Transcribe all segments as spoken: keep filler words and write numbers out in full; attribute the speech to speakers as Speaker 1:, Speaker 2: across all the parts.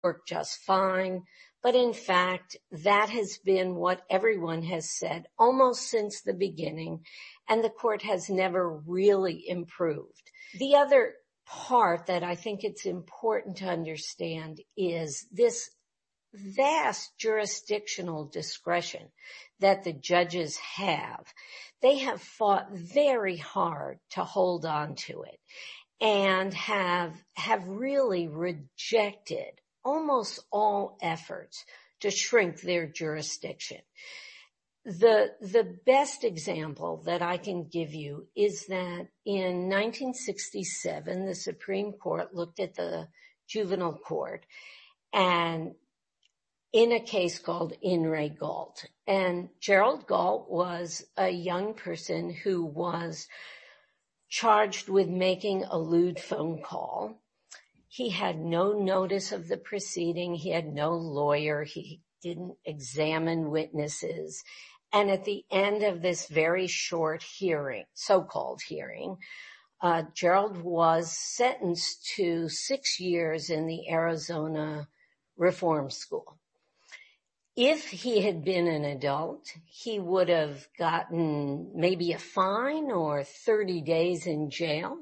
Speaker 1: work just fine. But in fact, that has been what everyone has said almost since the beginning, and the court has never really improved. The other part that I think it's important to understand is this vast jurisdictional discretion that the judges have. They have fought very hard to hold on to it and have, have really rejected almost all efforts to shrink their jurisdiction. The, the best example that I can give you is that in nineteen sixty-seven, the Supreme Court looked at the juvenile court and in a case called In re Gault. And Gerald Gault was a young person who was charged with making a lewd phone call. He had no notice of the proceeding. He had no lawyer. He didn't examine witnesses. And at the end of this very short hearing, so-called hearing, uh, Gerald was sentenced to six years in the Arizona Reform School. If he had been an adult, he would have gotten maybe a fine or thirty days in jail.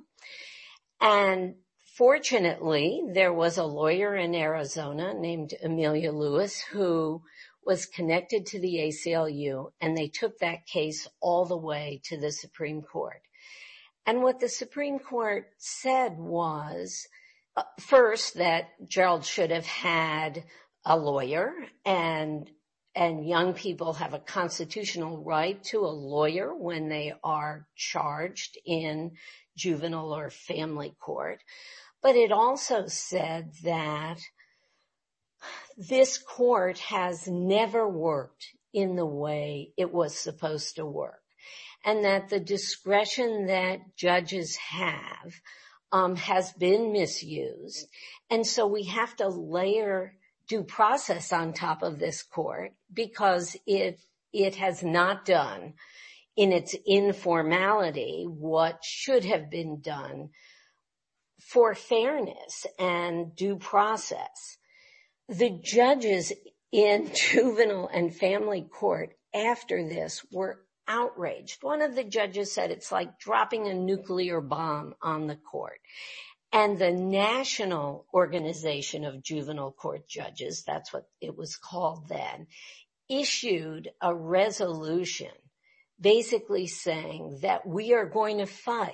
Speaker 1: And fortunately, there was a lawyer in Arizona named Amelia Lewis who was connected to the A C L U, and they took that case all the way to the Supreme Court. And what the Supreme Court said was, uh, first, that Gerald should have had a lawyer, and and young people have a constitutional right to a lawyer when they are charged in juvenile or family court. But it also said that this court has never worked in the way it was supposed to work, and that the discretion that judges have um, has been misused. And so we have to layer due process on top of this court because it it has not done in its informality what should have been done for fairness and due process. The judges in juvenile and family court after this were outraged. One of the judges said it's like dropping a nuclear bomb on the court. And the National Organization of Juvenile Court Judges, that's what it was called then, issued a resolution basically saying that we are going to fight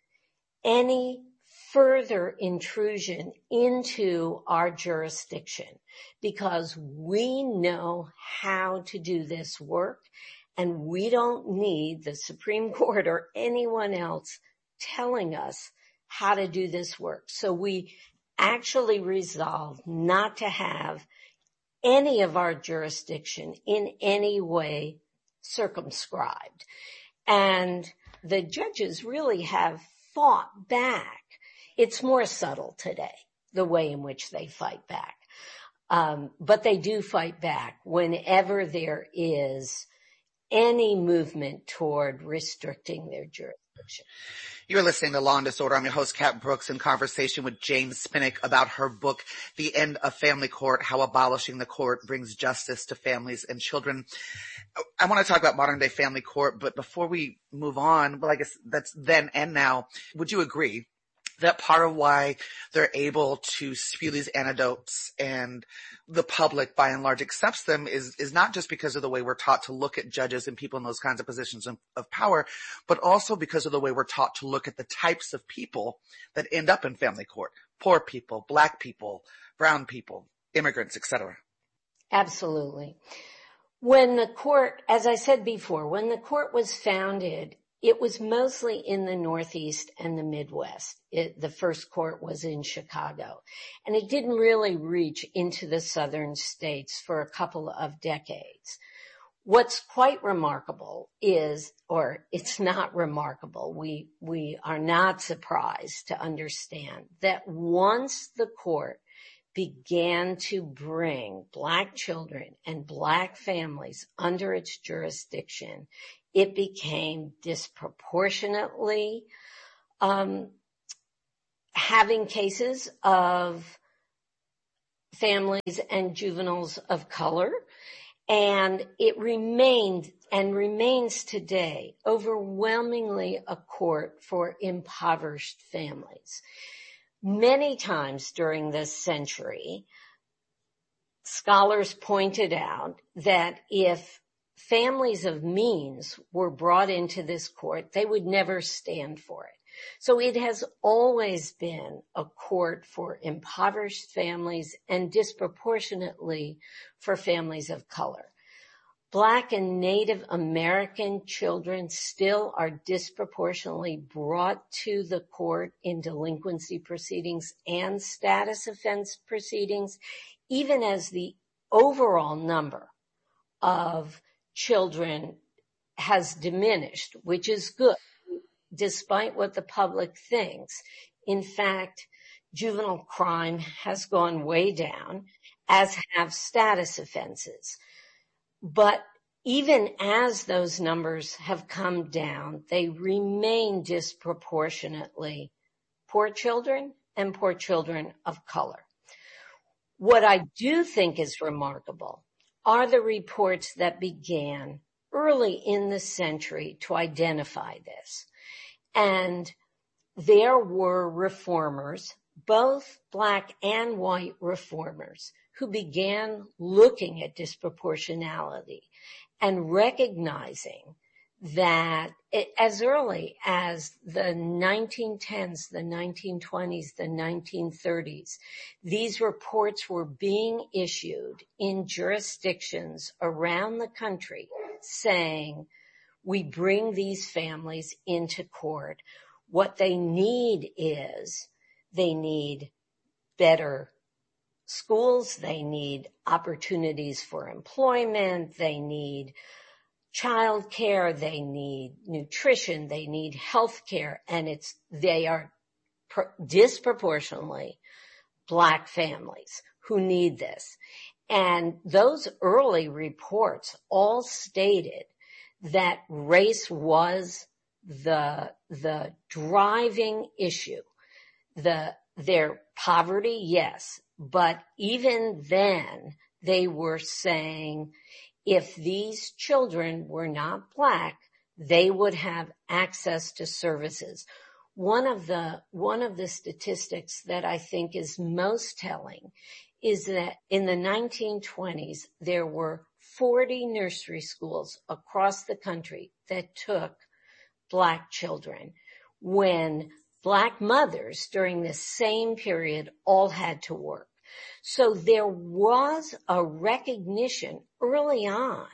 Speaker 1: any further intrusion into our jurisdiction because we know how to do this work and we don't need the Supreme Court or anyone else telling us how to do this work. So we actually resolved not to have any of our jurisdiction in any way circumscribed. And the judges really have fought back. It's more subtle today, the way in which they fight back. Um, but they do fight back whenever there is any movement toward restricting their jurisdiction.
Speaker 2: You're listening to Law and Disorder. I'm your host, Kat Brooks, in conversation with Jane Spinnick about her book, The End of Family Court, How Abolishing the Court Brings Justice to Families and Children. I want to talk about modern day family court, but before we move on, well, I guess that's then and now, would you agree that part of why they're able to spew these anecdotes and the public by and large accepts them is, is not just because of the way we're taught to look at judges and people in those kinds of positions of, of power, but also because of the way we're taught to look at the types of people that end up in family court. Poor people, black people, brown people, immigrants, et cetera.
Speaker 1: Absolutely. When the court, as I said before, when the court was founded, it was mostly in the Northeast and the Midwest. It, the first court was in Chicago, and it didn't really reach into the southern states for a couple of decades. What's quite remarkable is, or it's not remarkable, we, we are not surprised to understand that once the court began to bring black children and black families under its jurisdiction, it became disproportionately um, having cases of families and juveniles of color. And it remained and remains today overwhelmingly a court for impoverished families. Many times during this century, scholars pointed out that if families of means were brought into this court, they would never stand for it. So it has always been a court for impoverished families and disproportionately for families of color. Black and Native American children still are disproportionately brought to the court in delinquency proceedings and status offense proceedings, even as the overall number of children has diminished, which is good, despite what the public thinks. In fact, juvenile crime has gone way down, as have status offenses. But even as those numbers have come down, they remain disproportionately poor children and poor children of color. What I do think is remarkable are the reports that began early in the century to identify this. And there were reformers, both black and white reformers, who began looking at disproportionality and recognizing that it, as early as the nineteen tens, the nineteen twenties, the nineteen thirties, these reports were being issued in jurisdictions around the country saying, we bring these families into court. What they need is they need better schools, they need opportunities for employment, they need child care, they need nutrition, they need health care, and it's they are pr- disproportionately black families who need this. And those early reports all stated that race was the the driving issue. The their poverty, yes, but even then they were saying if these children were not black, they would have access to services. One of the one of the statistics that I think is most telling is that in the nineteen twenties there were forty nursery schools across the country that took black children, when black mothers during this same period all had to work. So there was a recognition early on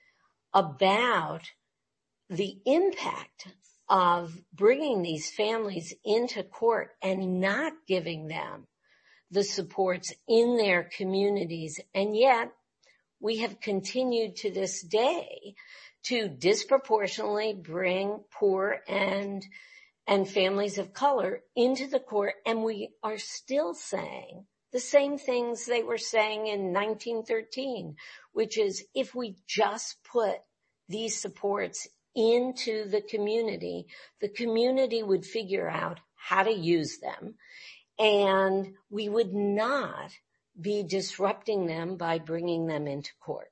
Speaker 1: about the impact of bringing these families into court and not giving them the supports in their communities. And yet we have continued to this day to disproportionately bring poor and and families of color into the court, and we are still saying the same things they were saying in nineteen thirteen, which is if we just put these supports into the community, the community would figure out how to use them, and we would not be disrupting them by bringing them into court.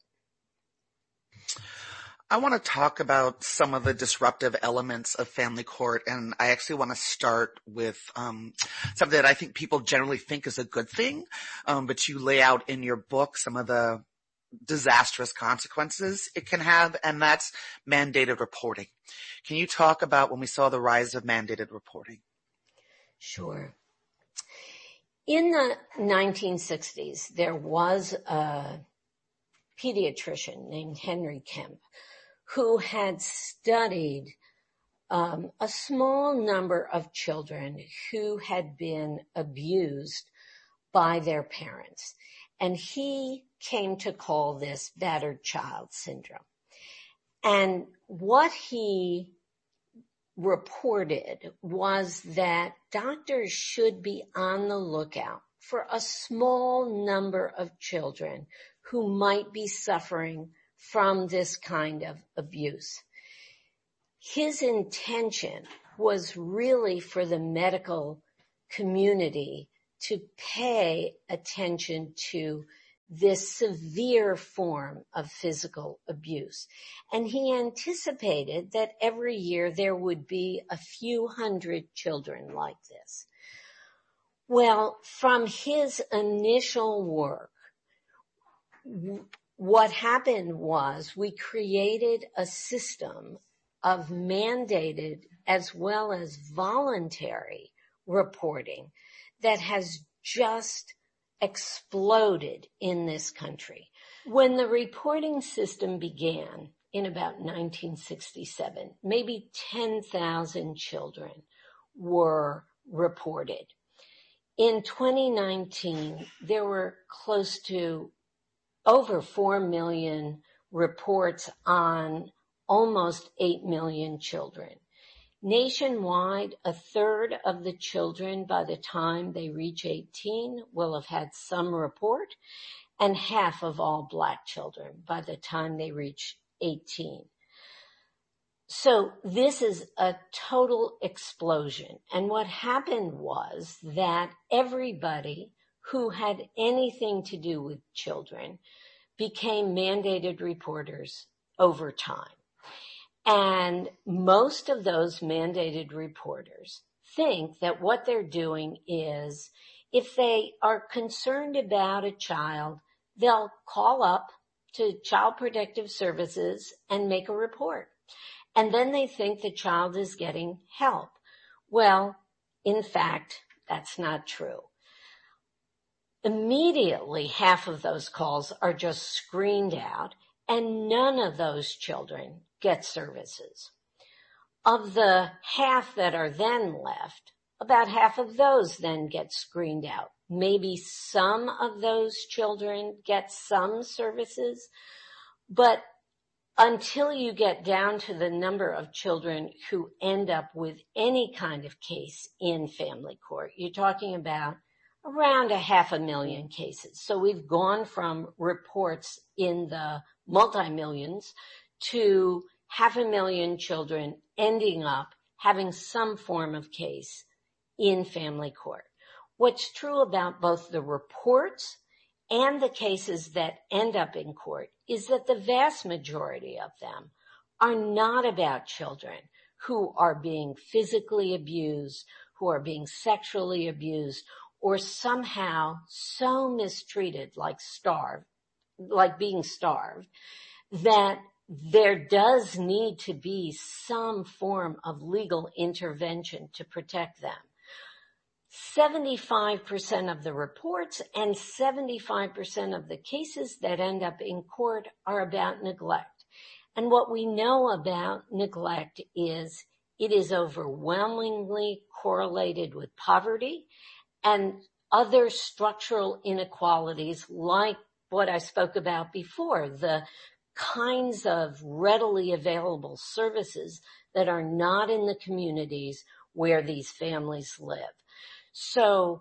Speaker 2: I want to talk about some of the disruptive elements of family court, and I actually want to start with um, something that I think people generally think is a good thing, um, but you lay out in your book some of the disastrous consequences it can have, and that's mandated reporting. Can you talk about when we saw the rise of mandated reporting?
Speaker 1: Sure. In the nineteen sixties, there was a pediatrician named Henry Kemp who had studied um, a small number of children who had been abused by their parents. And he came to call this battered child syndrome. And what he reported was that doctors should be on the lookout for a small number of children who might be suffering from this kind of abuse. His intention was really for the medical community to pay attention to this severe form of physical abuse. And he anticipated that every year there would be a few hundred children like this. Well, from his initial work, what happened was we created a system of mandated as well as voluntary reporting that has just exploded in this country. When the reporting system began in about nineteen sixty-seven, maybe ten thousand children were reported. In twenty nineteen, there were close to over four million reports on almost eight million children. Nationwide, a third of the children by the time they reach eighteen will have had some report, and half of all Black children by the time they reach eighteen. So this is a total explosion. And what happened was that everybody who had anything to do with children became mandated reporters over time. And most of those mandated reporters think that what they're doing is, if they are concerned about a child, they'll call up to Child Protective Services and make a report. And then they think the child is getting help. Well, in fact, that's not true. Immediately, half of those calls are just screened out, and none of those children get services. Of the half that are then left, about half of those then get screened out. Maybe some of those children get some services, but until you get down to the number of children who end up with any kind of case in family court, you're talking about around a half a million cases. So we've gone from reports in the multi-millions to half a million children ending up having some form of case in family court. What's true about both the reports and the cases that end up in court is that the vast majority of them are not about children who are being physically abused, who are being sexually abused, or somehow so mistreated, like starved, like being starved, that there does need to be some form of legal intervention to protect them. seventy-five percent of the reports and seventy-five percent of the cases that end up in court are about neglect. And what we know about neglect is it is overwhelmingly correlated with poverty and other structural inequalities, like what I spoke about before, the kinds of readily available services that are not in the communities where these families live. So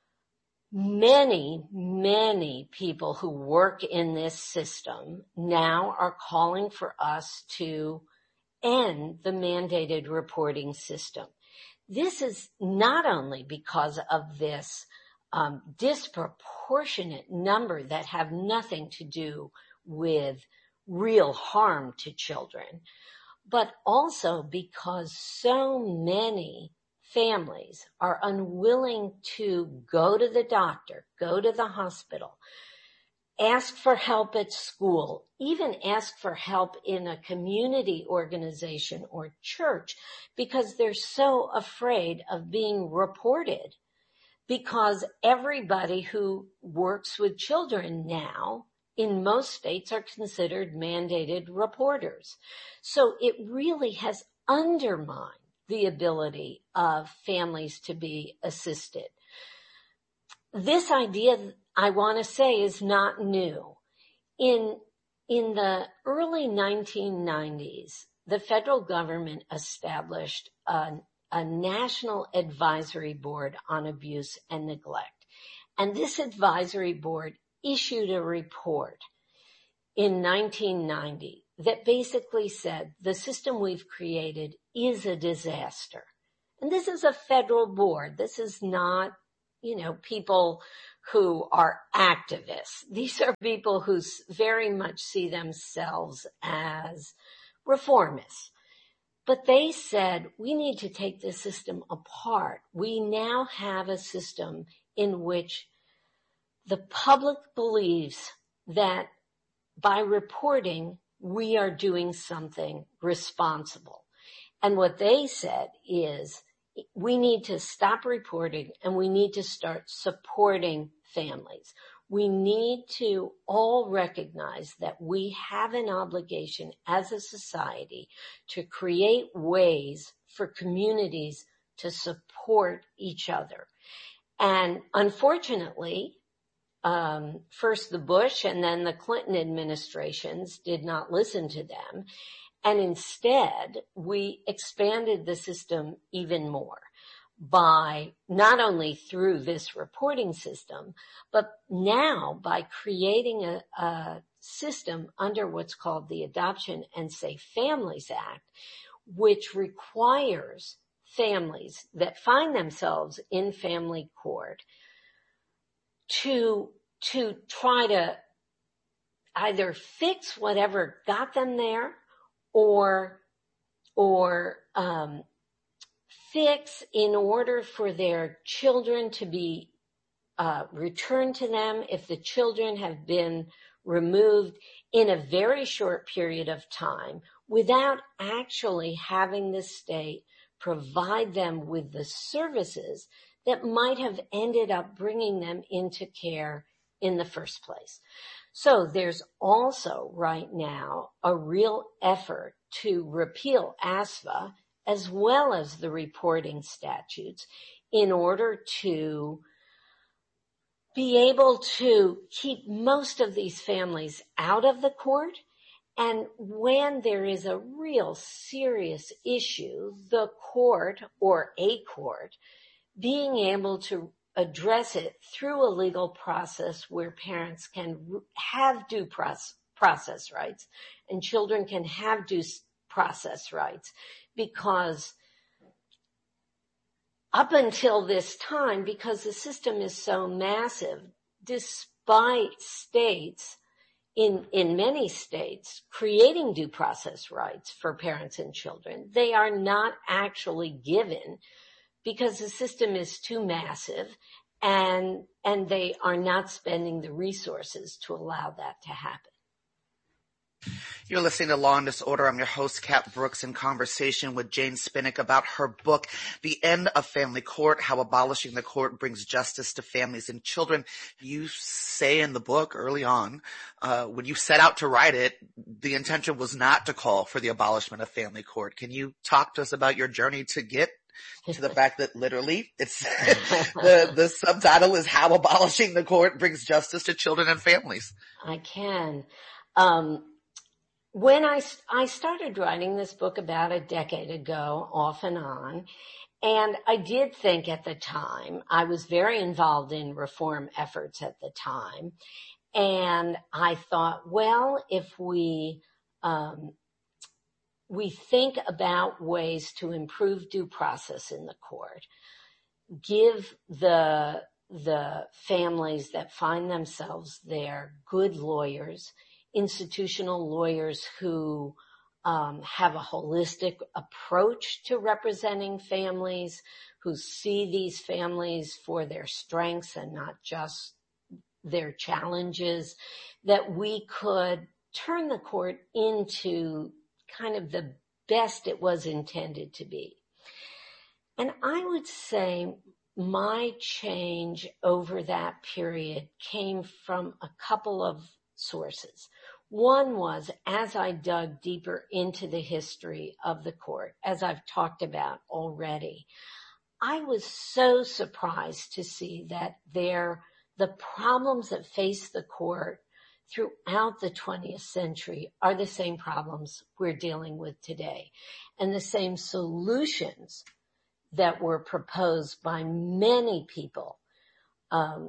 Speaker 1: many, many people who work in this system now are calling for us to end the mandated reporting system. This is not only because of this um, disproportionate number that have nothing to do with real harm to children, but also because so many families are unwilling to go to the doctor, go to the hospital, ask for help at school, even ask for help in a community organization or church, because they're so afraid of being reported, because everybody who works with children now in most states are considered mandated reporters. So it really has undermined the ability of families to be assisted. This idea, I want to say, is not new. In, in the early nineteen nineties, the federal government established a, a National Advisory Board on Abuse and Neglect. And this advisory board issued a report in nineteen ninety that basically said the system we've created is a disaster. And this is a federal board. This is not, you know, people who are activists. These are people who very much see themselves as reformists. But they said, we need to take this system apart. We now have a system in which the public believes that by reporting, we are doing something responsible. And what they said is, we need to stop reporting and we need to start supporting families. We need to all recognize that we have an obligation as a society to create ways for communities to support each other. And unfortunately, um, first the Bush and then the Clinton administrations did not listen to them. And instead, we expanded the system even more by not only through this reporting system, but now by creating a, a system under what's called the Adoption and Safe Families Act, which requires families that find themselves in family court to, to try to either fix whatever got them there or, or, um, fix in order for their children to be, uh, returned to them if the children have been removed in a very short period of time without actually having the state provide them with the services that might have ended up bringing them into care in the first place. So there's also right now a real effort to repeal A S F A as well as the reporting statutes in order to be able to keep most of these families out of the court. And when there is a real serious issue, the court or a court being able to address it through a legal process where parents can have due process rights and children can have due process rights, because up until this time, because the system is so massive, despite states in, in many states creating due process rights for parents and children, they are not actually given because the system is too massive and, and they are not spending the resources to allow that to happen.
Speaker 2: You're listening to Law and Disorder. I'm your host, Kat Brooks, in conversation with Jane Spinak about her book, The End of Family Court, How Abolishing the Court Brings Justice to Families and Children. You say in the book early on, uh, when you set out to write it, the intention was not to call for the abolishment of family court. Can you talk to us about your journey to get to the fact that literally it's the, the subtitle is How Abolishing the Court Brings Justice to Children and Families?
Speaker 1: I can. Um, When I, I started writing this book about a decade ago, off and on, and I did think at the time, I was very involved in reform efforts at the time, and I thought, well, if we, um, we think about ways to improve due process in the court, give the, the families that find themselves there good lawyers, institutional lawyers who um, have a holistic approach to representing families, who see these families for their strengths and not just their challenges, that we could turn the court into kind of the best it was intended to be. And I would say my change over that period came from a couple of sources. One was, as I dug deeper into the history of the court, as I've talked about already, I was so surprised to see that there, the problems that face the court throughout the twentieth century are the same problems we're dealing with today, and the same solutions that were proposed by many people um,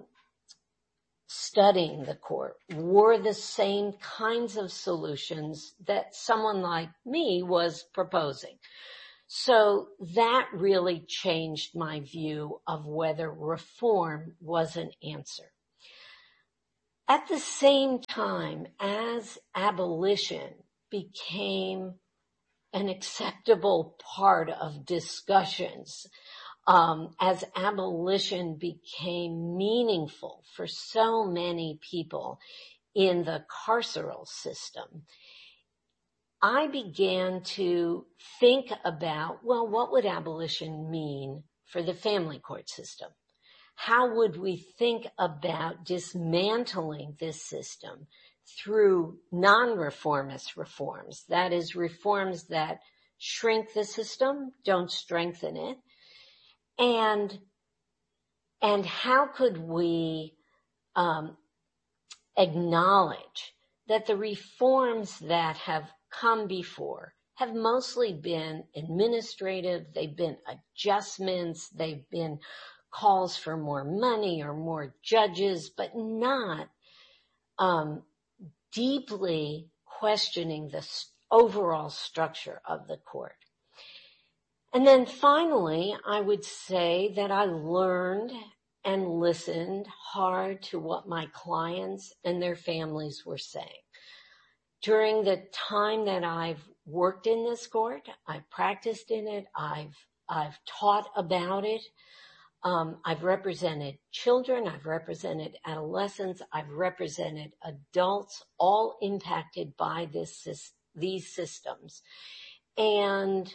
Speaker 1: studying the court were the same kinds of solutions that someone like me was proposing. So that really changed my view of whether reform was an answer. At the same time as abolition became an acceptable part of discussions, um, as abolition became meaningful for so many people in the carceral system, I began to think about, well, what would abolition mean for the family court system? How would we think about dismantling this system through non-reformist reforms? That is, reforms that shrink the system, don't strengthen it. And, and how could we um, acknowledge that the reforms that have come before have mostly been administrative, they've been adjustments, they've been calls for more money or more judges, but not um, deeply questioning the overall structure of the court. And then finally, I would say that I learned and listened hard to what my clients and their families were saying. During the time that I've worked in this court, I've practiced in it, I've I've taught about it, um, I've represented children, I've represented adolescents, I've represented adults, all impacted by this these systems, and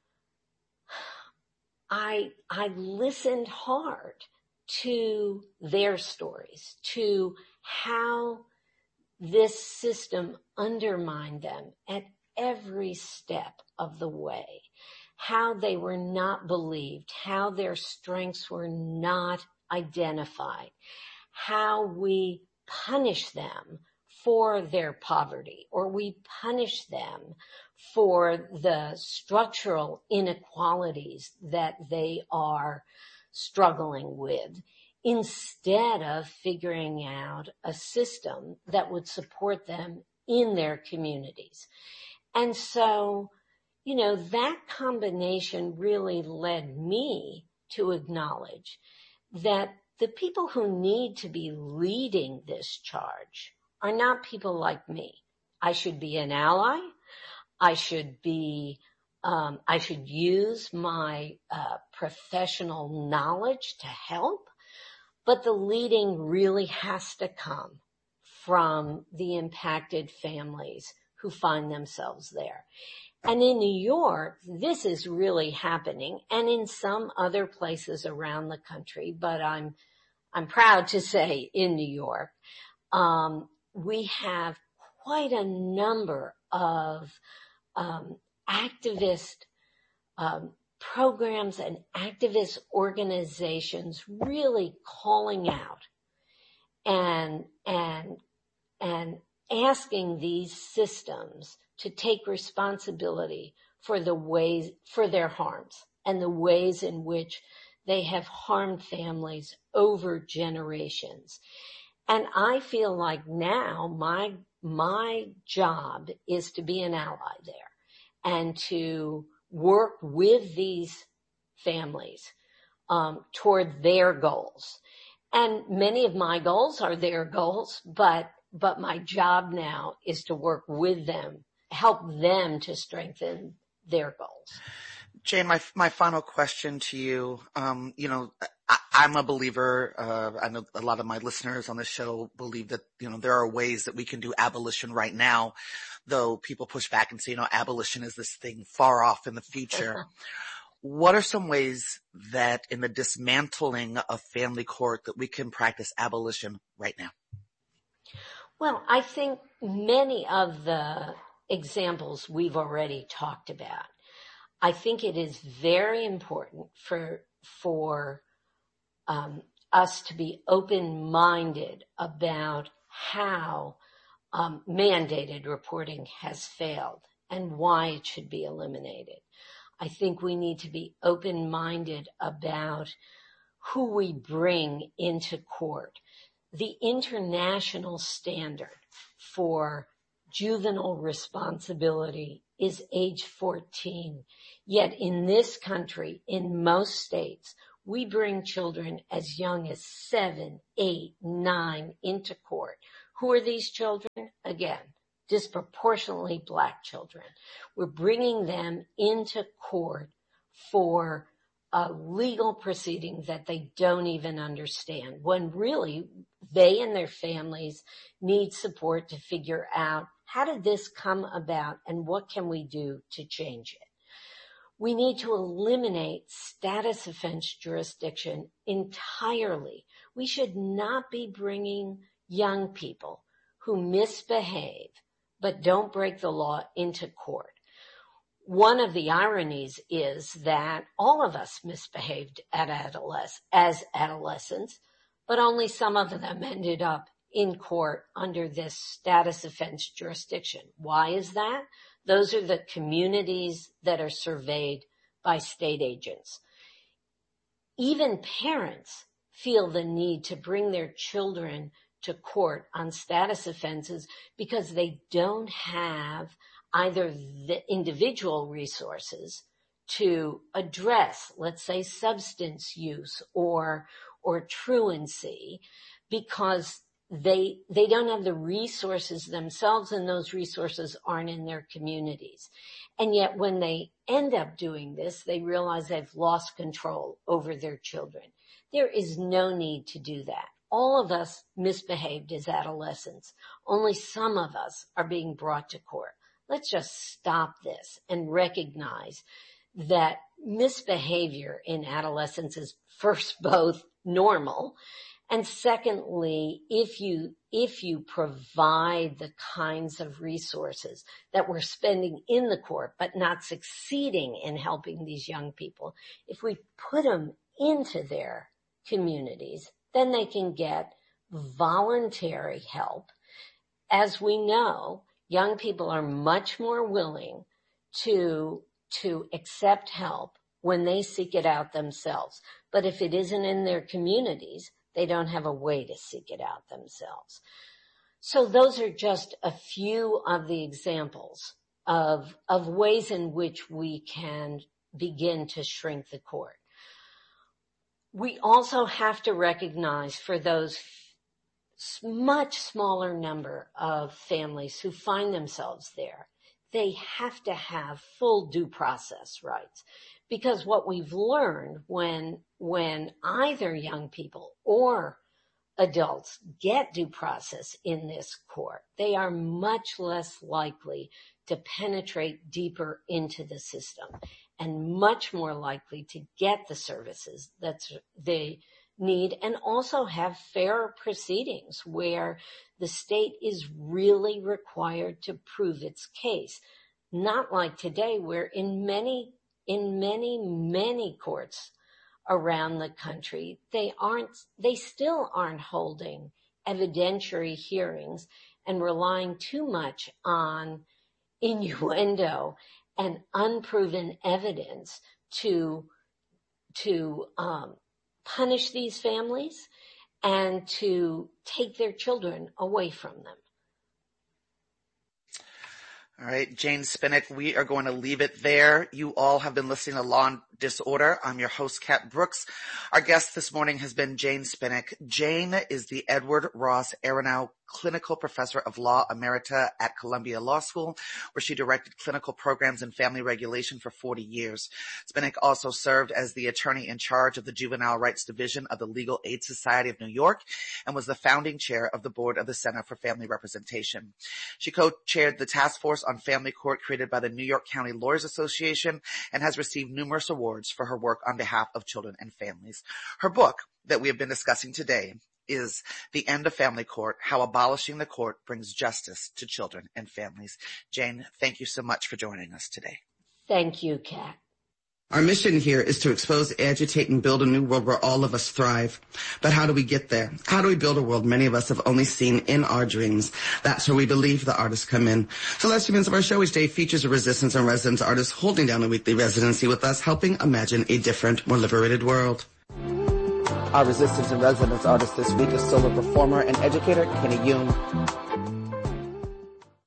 Speaker 1: I I listened hard to their stories, to how this system undermined them at every step of the way, how they were not believed, how their strengths were not identified, how we punish them for their poverty, or we punish them for the structural inequalities that they are struggling with, instead of figuring out a system that would support them in their communities. And so, you know, that combination really led me to acknowledge that the people who need to be leading this charge are not people like me. I should be an ally. I should be Um, I should use my uh, professional knowledge to help, but the leading really has to come from the impacted families who find themselves there. And in New York, this is really happening, and in some other places around the country, but I'm I'm proud to say in New York, um, we have quite a number of um, activist um, programs and activist organizations really calling out and and and asking these systems to take responsibility for the ways for their harms and the ways in which they have harmed families over generations. And I feel like now my my job is to be an ally there and to work with these families um, toward their goals. And many of my goals are their goals, but but my job now is to work with them, help them to strengthen their goals.
Speaker 2: Jane, my my final question to you, um, you know, I, I'm a believer, uh, I know a lot of my listeners on this show believe that, you know, there are ways that we can do abolition right now, though people push back and say, you know, abolition is this thing far off in the future. What are some ways that in the dismantling of family court that we can practice abolition right now?
Speaker 1: Well, I think many of the examples we've already talked about. I think it is very important for for um, us to be open-minded about how um, mandated reporting has failed and why it should be eliminated. I think we need to be open-minded about who we bring into court. The international standard for juvenile responsibility is age fourteen. Yet in this country, in most states, we bring children as young as seven, eight, nine into court. Who are these children? Again, disproportionately Black children. We're bringing them into court for a legal proceeding that they don't even understand, when really they and their families need support to figure out, how did this come about and what can we do to change it? We need to eliminate status offense jurisdiction entirely. We should not be bringing young people who misbehave but don't break the law into court. One of the ironies is that all of us misbehaved at adolesc- as adolescents, but only some of them ended up in court under this status offense jurisdiction. Why is that? Those are the communities that are surveyed by state agents. Even parents feel the need to bring their children to court on status offenses because they don't have either the individual resources to address, let's say, substance use or or truancy, because they they don't have the resources themselves, and those resources aren't in their communities. And yet when they end up doing this, they realize they've lost control over their children. There is no need to do that. All of us misbehaved as adolescents. Only some of us are being brought to court. Let's just stop this and recognize that misbehavior in adolescence is first both normal, and secondly, if you if you provide the kinds of resources that we're spending in the court but not succeeding in helping these young people, if we put them into their communities, then they can get voluntary help. As we know, young people are much more willing to, to accept help when they seek it out themselves. But if it isn't in their communities, they don't have a way to seek it out themselves. So those are just a few of the examples of, of ways in which we can begin to shrink the court. We also have to recognize, for those much smaller number of families who find themselves there, they have to have full due process rights. Because what we've learned when, when either young people or adults get due process in this court, they are much less likely to penetrate deeper into the system and much more likely to get the services that they need, and also have fair proceedings where the state is really required to prove its case. Not like today, where in many, in many, many courts around the country, they aren't, they still aren't holding evidentiary hearings and relying too much on innuendo and unproven evidence to, to, um, punish these families and to take their children away from them.
Speaker 2: All right, Jane Spinak, we are going to leave it there. You all have been listening to Law and Disorder. I'm your host, Kat Brooks. Our guest this morning has been Jane Spinak. Jane is the Edward Ross Aronow Clinical Professor of Law Emerita at Columbia Law School, where she directed clinical programs in family regulation for forty years. Spinak also served as the attorney in charge of the Juvenile Rights Division of the Legal Aid Society of New York and was the founding chair of the board of the Center for Family Representation. She co-chaired the task force on family court created by the New York County Lawyers Association and has received numerous awards for her work on behalf of children and families. Her book that we have been discussing today is The End of Family Court, How Abolishing the Court Brings Justice to Children and Families. Jane, thank you so much for joining us today.
Speaker 1: Thank you, Kat.
Speaker 3: Our mission here is to expose, agitate, and build a new world where all of us thrive. But how do we get there? How do we build a world many of us have only seen in our dreams? That's where we believe the artists come in. So last few minutes of our show each day features a resistance and residence artist holding down a weekly residency with us, helping imagine a different, more liberated world. Our resistance and residence artist this week is solo performer and educator Kenny Yoon.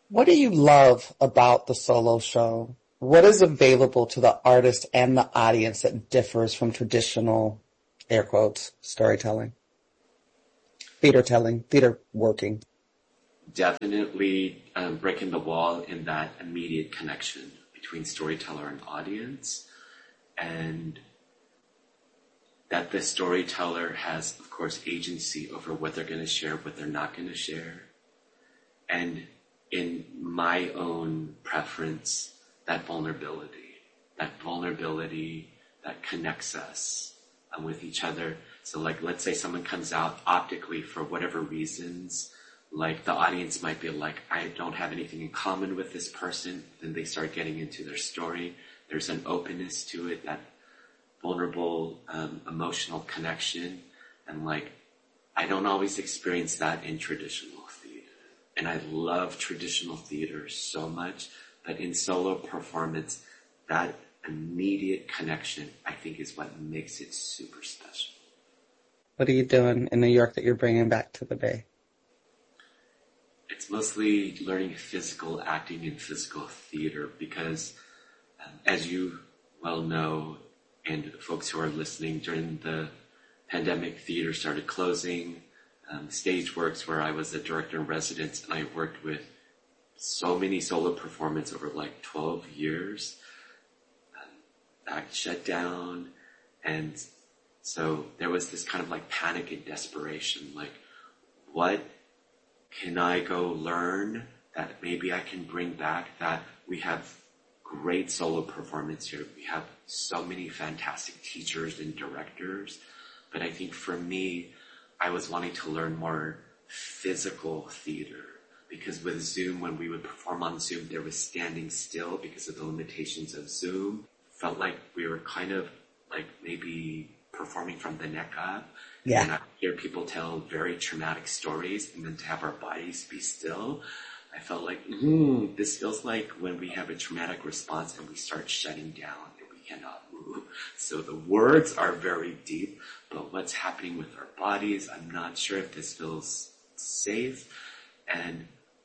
Speaker 3: What do you love about the solo show? What is available to the artist and the audience that differs from traditional, air quotes, storytelling? Theater telling, theater working.
Speaker 4: Definitely um, breaking the wall in that immediate connection between storyteller and audience, and that the storyteller has, of course, agency over what they're going to share, what they're not going to share. And in my own preference, that vulnerability, that vulnerability that connects us um, with each other. So like, let's say someone comes out optically for whatever reasons, like the audience might be like, I don't have anything in common with this person. Then they start getting into their story. There's an openness to it, that vulnerable, um, emotional connection. And like, I don't always experience that in traditional theater. And I love traditional theater so much, but in solo performance, that immediate connection, I think, is what makes it super special.
Speaker 3: What are you doing in New York that you're bringing back to the Bay?
Speaker 4: It's mostly learning physical acting and physical theater because, um, as you well know, and folks who are listening, during the pandemic, theater started closing. Um, Stageworks, where I was a director in residence, and I worked with so many solo performers over like twelve years, um, that shut down. And so there was this kind of like panic and desperation, like, what can I go learn that maybe I can bring back? That we have great solo performance here. We have so many fantastic teachers and directors. But I think for me, I was wanting to learn more physical theater, because with Zoom, when we would perform on Zoom, there was standing still because of the limitations of Zoom. Felt like we were kind of like maybe performing from the neck up.
Speaker 3: Yeah.
Speaker 4: And I hear people tell very traumatic stories, and then to have our bodies be still, I felt like, mm, this feels like when we have a traumatic response and we start shutting down and we cannot move. So the words are very deep, but what's happening with our bodies, I'm not sure if this feels safe. And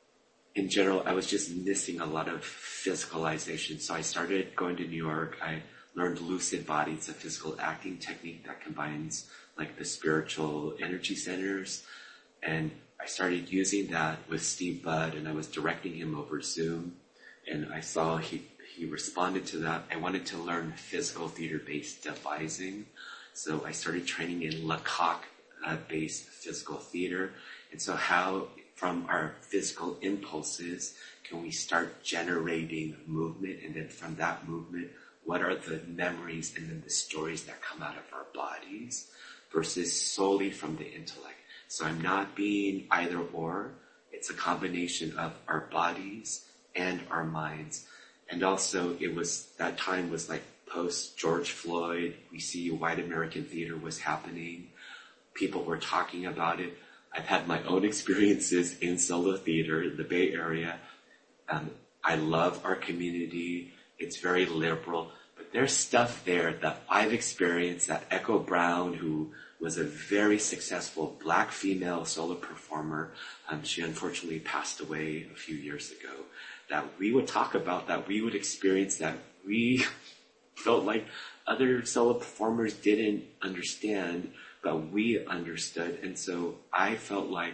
Speaker 4: in general, I was just missing a lot of physicalization. So I started going to New York. I learned lucid body. It's a physical acting technique that combines like the spiritual energy centers. And I started using that with Steve Budd, and I was directing him over Zoom. And I saw he, he responded to that. I wanted to learn physical theater-based devising. So I started training in Lecoq-based physical theater. And so how, from our physical impulses, can we start generating movement? And then from that movement, what are the memories and then the stories that come out of our bodies versus solely from the intellect? So I'm not being either or. It's a combination of our bodies and our minds. And also it was, that time was like post George Floyd. We see white American theater was happening. People were talking about it. I've had my own experiences in solo theater in the Bay Area. Um, I love our community. It's very liberal, but there's stuff there that I've experienced that Echo Brown, who was a very successful black female solo performer, um, she unfortunately passed away a few years ago, that we would talk about, that we would experience, that we felt like other solo performers didn't understand, but we understood. And so I felt like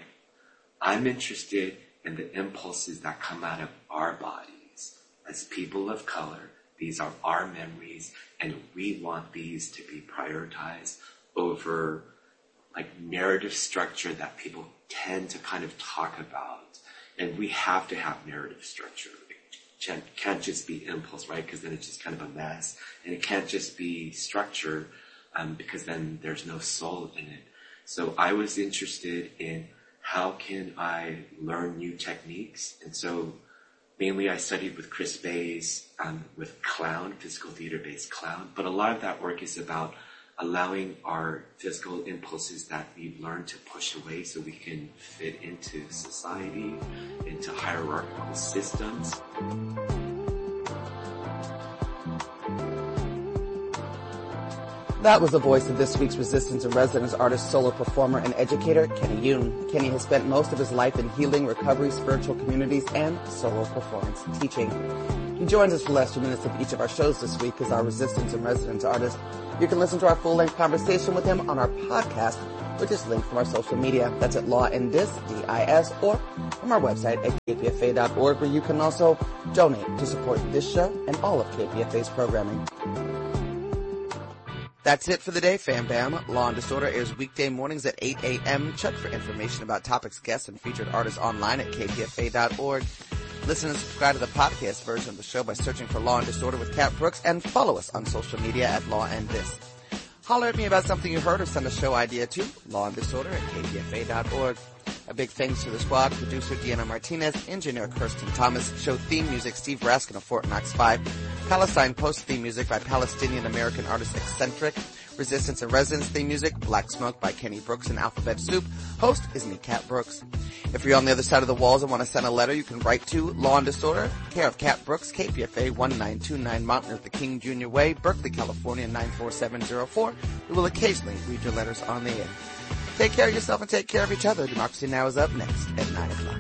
Speaker 4: I'm interested in the impulses that come out of our bodies as people of color. These are our memories, and we want these to be prioritized over like narrative structure that people tend to kind of talk about. And we have to have narrative structure. It can't just be impulse, right? Because then it's just kind of a mess. And it can't just be structure, um, because then there's no soul in it. So I was interested in how can I learn new techniques. And so mainly I studied with Chris Bays, um, with clown, physical theater-based clown. But a lot of that work is about allowing our physical impulses that we've learned to push away so we can fit into society, into hierarchical systems.
Speaker 3: That was the voice of this week's Resistance in Residence artist, solo performer, and educator, Kenny Yoon. Kenny has spent most of his life in healing, recovery, spiritual communities, and solo performance teaching. He joins us for the last few minutes of each of our shows this week as our Resistance in Residence artist. You can listen to our full-length conversation with him on our podcast, which is linked from our social media. That's at Law and Dis, D I S, or from our website at K P F A dot org, where you can also donate to support this show and all of K P F A's programming. That's it for the day, fam bam. Law and Disorder airs weekday mornings at eight a.m. Check for information about topics, guests, and featured artists online at K P F A dot org. Listen and subscribe to the podcast version of the show by searching for Law and Disorder with Kat Brooks, and follow us on social media at Law and Dis. Holler at me about something you heard or send a show idea to Law and Disorder at K P F A dot org. A big thanks to the squad, producer Deanna Martinez, engineer Kirsten Thomas, show theme music Steve Raskin of Fort Knox five, Palestine Post theme music by Palestinian-American artist Eccentric, Resistance and Residence theme music, Black Smoke by Kenny Brooks and Alphabet Soup. Host is me, Kat Brooks. If you're on the other side of the walls and want to send a letter, you can write to Law and Disorder, care of Kat Brooks, K P F A one nine two nine Martin Luther King Junior Way, Berkeley, California nine four seven zero four. We will occasionally read your letters on the air. Take care of yourself and take care of each other. Democracy Now! Is up next at nine o'clock.